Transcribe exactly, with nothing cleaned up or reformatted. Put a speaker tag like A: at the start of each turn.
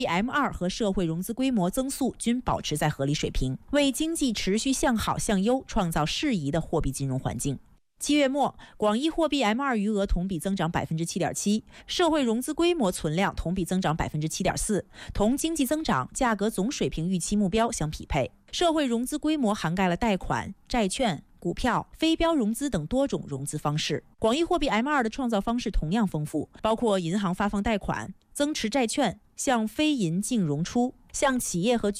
A: M 二 和社会融资规模增速均保持在合理水平，为经济持续向好向优创造适宜的货币金融环境。七月末，广义货币 M 二 余额同比增长 百分之七点七， 社会融资规模存量同比增长 百分之七点四， 同经济增长、价格总水平预期目标相匹配。社会融资规模涵盖了贷款、债券、股票、非标融资等多种融资方式。广义货币 M 二 的创造方式同样丰富，包括银行发放贷款、增持债券、向非银净融出、向企业和